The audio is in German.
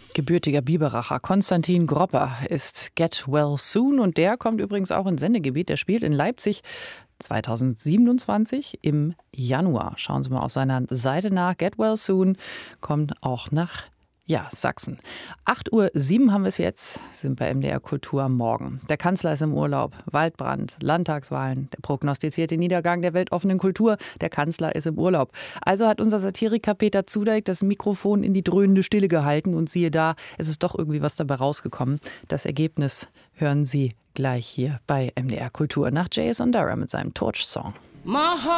Gebürtiger Biberacher Konstantin Gropper ist Get Well Soon und der kommt übrigens auch ins Sendegebiet. Der spielt in Leipzig 2027 im Januar. Schauen Sie mal auf seiner Seite nach. Get Well Soon kommt auch nach Sachsen. 8:07 Uhr haben wir es jetzt, sind bei MDR Kultur am Morgen. Der Kanzler ist im Urlaub, Waldbrand, Landtagswahlen, der prognostizierte Niedergang der weltoffenen Kultur. Der Kanzler ist im Urlaub. Also hat unser Satiriker Peter Zudeik das Mikrofon in die dröhnende Stille gehalten und siehe da, es ist doch irgendwie was dabei rausgekommen. Das Ergebnis hören Sie gleich hier bei MDR Kultur nach J.S. Ondara mit seinem Torch-Song.